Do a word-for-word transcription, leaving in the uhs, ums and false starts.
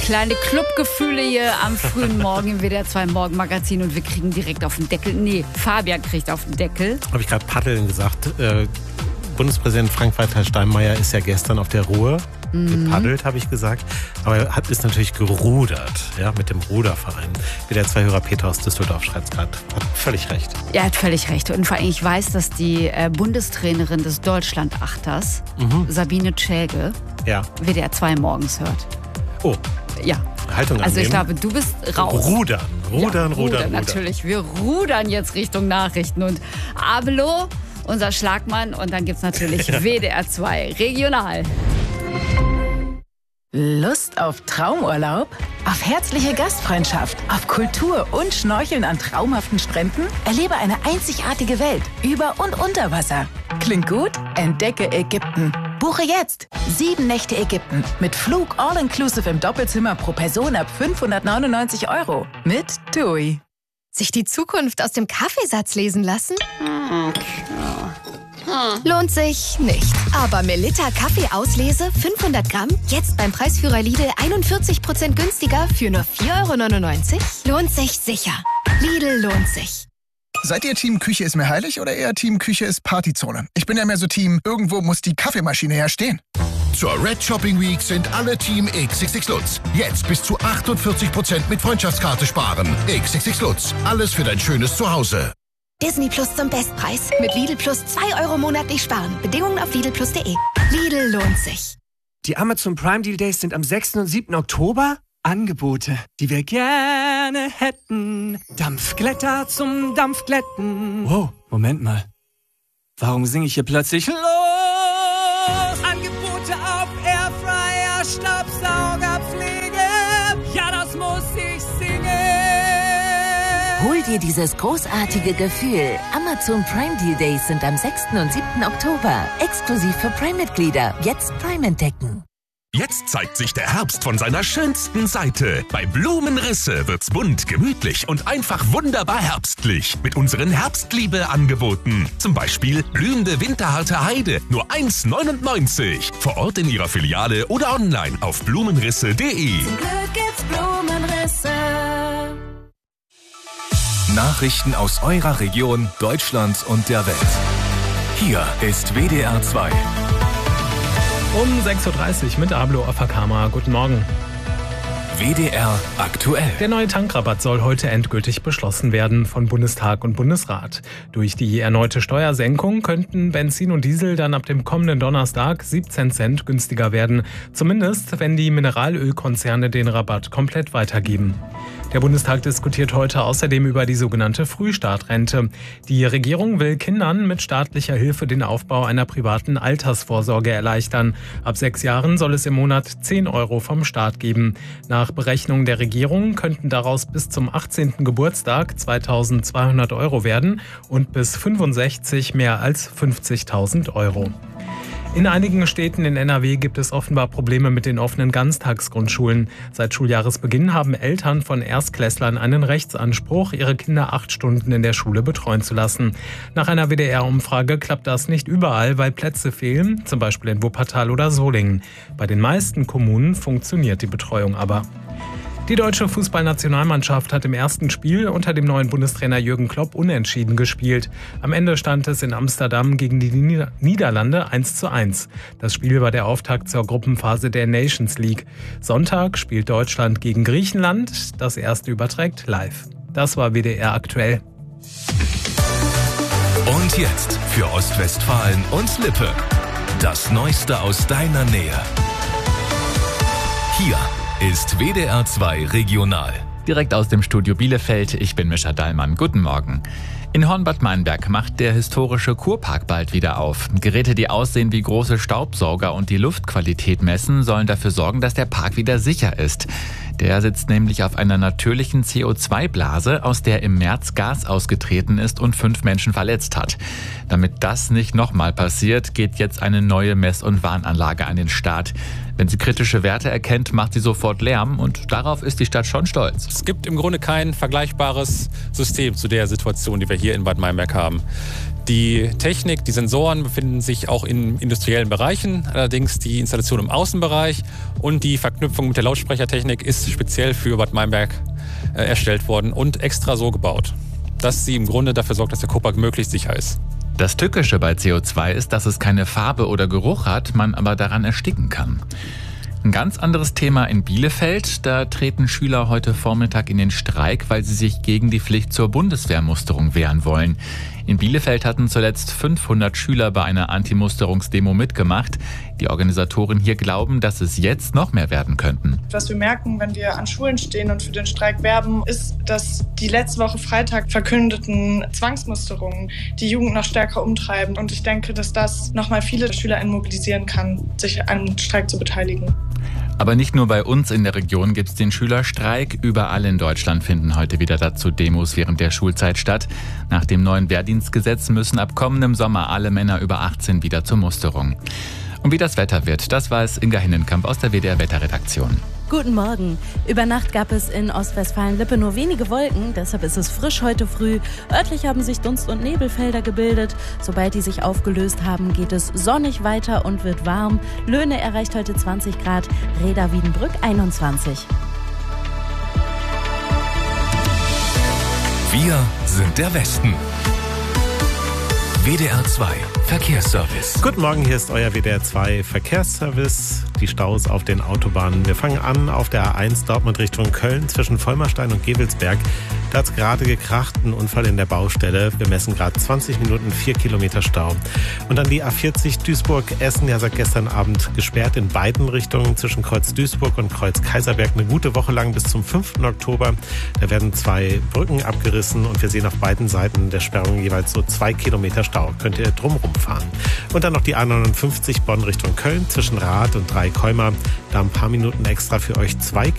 kleine Clubgefühle hier am frühen Morgen im W D R zwei Morgenmagazin und wir kriegen direkt auf den Deckel. Nee, Fabian kriegt auf den Deckel. Habe ich gerade paddeln gesagt. Äh, Bundespräsident Frank-Walter Steinmeier ist ja gestern auf der Ruhr mhm. gepaddelt, habe ich gesagt. Aber er hat, ist natürlich gerudert, ja, mit dem Ruderverein. W D R zwei-Hörer Peter aus Düsseldorf schreibt gerade. Hat völlig recht. Er hat völlig recht. Und vor allem, ich weiß, dass die äh, Bundestrainerin des Deutschlandachters, mhm. Sabine Tschäge, ja. W D R zwei morgens hört. Oh. Ja. Haltung Also ich annehmen. glaube, du bist raus. Rudern, rudern, ja, rudern, rudern. rudern. Natürlich, wir rudern jetzt Richtung Nachrichten. Und Abelo, unser Schlagmann. Und dann gibt es natürlich ja. W D R zwei Regional. Lust auf Traumurlaub? Auf herzliche Gastfreundschaft? Auf Kultur und Schnorcheln an traumhaften Stränden? Erlebe eine einzigartige Welt über und unter Wasser. Klingt gut? Entdecke Ägypten. Buche jetzt sieben Nächte Ägypten mit Flug all-inclusive im Doppelzimmer pro Person ab fünfhundertneunundneunzig Euro mit TUI. Sich die Zukunft aus dem Kaffeesatz lesen lassen? Hm. Lohnt sich nicht. Aber Melitta Kaffeeauslese fünfhundert Gramm, jetzt beim Preisführer Lidl einundvierzig Prozent günstiger für nur vier Euro neunundneunzig? Lohnt sich sicher. Lidl lohnt sich. Seid ihr Team Küche ist mir heilig oder eher Team Küche ist Partyzone? Ich bin ja mehr so Team, irgendwo muss die Kaffeemaschine ja stehen. Zur Red Shopping Week sind alle Team X X X Lutz. Jetzt bis zu achtundvierzig Prozent mit Freundschaftskarte sparen. X X X Lutz. Alles für dein schönes Zuhause. Disney Plus zum Bestpreis. Mit Lidl Plus zwei Euro monatlich sparen. Bedingungen auf lidl plus punkt de. Lidl lohnt sich. Die Amazon Prime Deal Days sind am sechsten und siebten Oktober. Angebote, die wir gerne hätten. Dampfglätter zum Dampfglätten. Wow, Moment mal. Warum singe ich hier plötzlich los? Angebote auf Airfryer, Staubsaugerpflege. Ja, das muss ich singen. Hol dir dieses großartige Gefühl. Amazon Prime Deal Days sind am sechsten und siebten Oktober. Exklusiv für Prime-Mitglieder. Jetzt Prime entdecken. Jetzt zeigt sich der Herbst von seiner schönsten Seite. Bei Blumenrisse wird's bunt, gemütlich und einfach wunderbar herbstlich. Mit unseren Herbstliebe-Angeboten. Zum Beispiel blühende winterharte Heide, nur eins neunundneunzig. Vor Ort in Ihrer Filiale oder online auf blumenrisse punkt de. Zum Glück gibt's Blumenrisse. Nachrichten aus eurer Region, Deutschland und der Welt. Hier ist W D R zwei. Um sechs Uhr dreißig mit Ablo Afakama. Guten Morgen. W D R aktuell. Der neue Tankrabatt soll heute endgültig beschlossen werden von Bundestag und Bundesrat. Durch die erneute Steuersenkung könnten Benzin und Diesel dann ab dem kommenden Donnerstag siebzehn Cent günstiger werden. Zumindest, wenn die Mineralölkonzerne den Rabatt komplett weitergeben. Der Bundestag diskutiert heute außerdem über die sogenannte Frühstartrente. Die Regierung will Kindern mit staatlicher Hilfe den Aufbau einer privaten Altersvorsorge erleichtern. Ab sechs Jahren soll es im Monat zehn Euro vom Staat geben. Nach Berechnung der Regierung könnten daraus bis zum achtzehnten Geburtstag zweitausendzweihundert Euro werden und bis fünfundsechzig mehr als fünfzigtausend Euro. In einigen Städten in N R W gibt es offenbar Probleme mit den offenen Ganztagsgrundschulen. Seit Schuljahresbeginn haben Eltern von Erstklässlern einen Rechtsanspruch, ihre Kinder acht Stunden in der Schule betreuen zu lassen. Nach einer W D R-Umfrage klappt das nicht überall, weil Plätze fehlen, zum Beispiel in Wuppertal oder Solingen. Bei den meisten Kommunen funktioniert die Betreuung aber. Die deutsche Fußballnationalmannschaft hat im ersten Spiel unter dem neuen Bundestrainer Jürgen Klopp unentschieden gespielt. Am Ende stand es in Amsterdam gegen die Niederlande eins zu eins. Das Spiel war der Auftakt zur Gruppenphase der Nations League. Sonntag spielt Deutschland gegen Griechenland. Das erste überträgt live. Das war W D R aktuell. Und jetzt für Ostwestfalen und Lippe. Das Neueste aus deiner Nähe. Hier ist W D R zwei Regional. Direkt aus dem Studio Bielefeld, ich bin Mischa Dallmann. Guten Morgen. In Hornbad Meinberg macht der historische Kurpark bald wieder auf. Geräte, die aussehen wie große Staubsauger und die Luftqualität messen, sollen dafür sorgen, dass der Park wieder sicher ist. Der sitzt nämlich auf einer natürlichen C O zwei Blase, aus der im März Gas ausgetreten ist und fünf Menschen verletzt hat. Damit das nicht nochmal passiert, geht jetzt eine neue Mess- und Warnanlage an den Start. Wenn sie kritische Werte erkennt, macht sie sofort Lärm und darauf ist die Stadt schon stolz. Es gibt im Grunde kein vergleichbares System zu der Situation, die wir hier in Bad Meinberg haben. Die Technik, die Sensoren befinden sich auch in industriellen Bereichen, allerdings die Installation im Außenbereich und die Verknüpfung mit der Lautsprechertechnik ist speziell für Bad Meinberg äh, erstellt worden und extra so gebaut, dass sie im Grunde dafür sorgt, dass der Kurpark möglichst sicher ist. Das Tückische bei C O zwei ist, dass es keine Farbe oder Geruch hat, man aber daran ersticken kann. Ein ganz anderes Thema in Bielefeld. Da treten Schüler heute Vormittag in den Streik, weil sie sich gegen die Pflicht zur Bundeswehrmusterung wehren wollen. In Bielefeld hatten zuletzt fünfhundert Schüler bei einer Antimusterungsdemo mitgemacht. Die Organisatoren hier glauben, dass es jetzt noch mehr werden könnten. Was wir merken, wenn wir an Schulen stehen und für den Streik werben, ist, dass die letzte Woche Freitag verkündeten Zwangsmusterungen die Jugend noch stärker umtreiben. Und ich denke, dass das nochmal viele SchülerInnen mobilisieren kann, sich an einem Streik zu beteiligen. Aber nicht nur bei uns in der Region gibt es den Schülerstreik. Überall in Deutschland finden heute wieder dazu Demos während der Schulzeit statt. Nach dem neuen Wehrdienstgesetz müssen ab kommendem Sommer alle Männer über achtzehn wieder zur Musterung. Und wie das Wetter wird, das weiß Inga Hinnenkamp aus der W D R-Wetterredaktion. Guten Morgen. Über Nacht gab es in Ostwestfalen-Lippe nur wenige Wolken, deshalb ist es frisch heute früh. Örtlich haben sich Dunst- und Nebelfelder gebildet. Sobald die sich aufgelöst haben, geht es sonnig weiter und wird warm. Löhne erreicht heute zwanzig Grad, Reda-Wiedenbrück einundzwanzig. Wir sind der Westen. W D R zwei Verkehrsservice. Guten Morgen, hier ist euer W D R zwei Verkehrsservice. Die Staus auf den Autobahnen. Wir fangen an auf der A eins Dortmund Richtung Köln zwischen Vollmerstein und Gevelsberg. Da hat es gerade gekracht, ein Unfall in der Baustelle. Wir messen gerade zwanzig Minuten, vier Kilometer Stau. Und dann die A vierzig Duisburg-Essen, ja seit gestern Abend gesperrt in beiden Richtungen zwischen Kreuz Duisburg und Kreuz Kaiserberg. Eine gute Woche lang bis zum fünften Oktober. Da werden zwei Brücken abgerissen und wir sehen auf beiden Seiten der Sperrung jeweils so zwei Kilometer Stau. Könnt ihr drumherum fahren. Und dann noch die A neunundfünfzig Bonn Richtung Köln zwischen Rath und Dreikäumer. Da ein paar Minuten extra für euch zwei